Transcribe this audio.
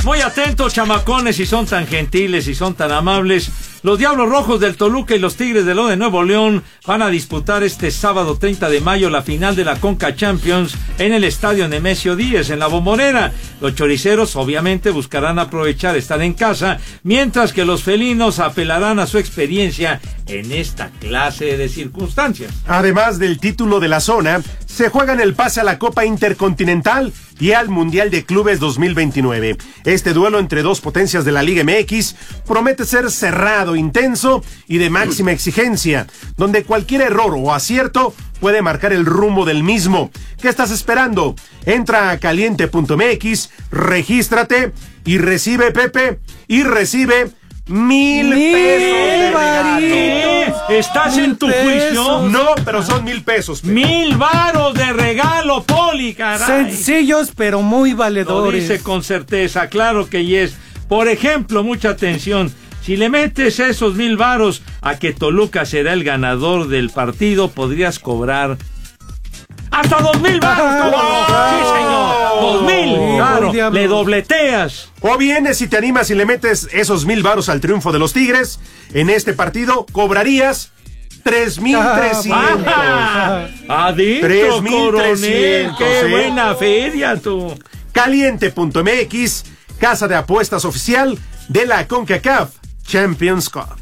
Muy atentos, chamacones, si son tan gentiles y son tan amables. Los Diablos Rojos del Toluca y los Tigres de Nuevo León van a disputar este sábado 30 de mayo la final de la Conca Champions en el estadio Nemesio 10 en La Bombonera. Los choriceros obviamente buscarán aprovechar estar en casa, mientras que los felinos apelarán a su experiencia en esta clase de circunstancias. Además del título de la zona, se juegan el pase a la Copa Intercontinental y al Mundial de Clubes 2029. Este duelo entre dos potencias de la Liga MX promete ser cerrado, intenso y de máxima exigencia, donde cualquier error o acierto puede marcar el rumbo del mismo. ¿Qué estás esperando? Entra a caliente.mx, regístrate y recibe, Pepe, y recibe 1,000 pesos de regalo. ¿Estás en tu juicio? No, pero son 1,000 pesos. Pepe. 1,000 varos de regalo, Poli, caray. Sencillos, pero muy valedores. Lo dice con certeza, claro que yes. Por ejemplo, mucha atención. Si le metes esos 1,000 varos a que Toluca será el ganador del partido, podrías cobrar hasta 2,000 varos. Sí, señor. 2,000. Claro, le dobleteas. O bien, si te animas y le metes esos 1,000 varos al triunfo de los Tigres, en este partido cobrarías 3,300. Adentro, 3,300. Qué buena feria, tú. Caliente.mx, casa de apuestas oficial de la CONCACAF Champions Cup.